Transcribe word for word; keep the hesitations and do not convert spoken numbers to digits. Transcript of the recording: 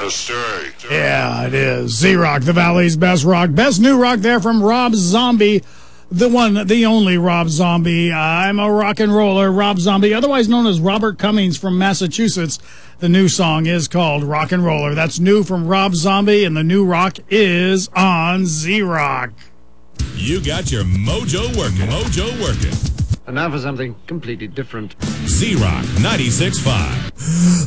to stay. Yeah, it is. Z-Rock, the Valley's best rock. Best new rock there from Rob Zombie. The one, the only Rob Zombie. I'm a rock and roller. Rob Zombie, otherwise known as Robert Cummings from Massachusetts. The new song is called Rock and Roller. That's new from Rob Zombie, and the new rock is on Z-Rock. You got your mojo working. Mojo working. And now for something completely different. Z-Rock ninety-six point five.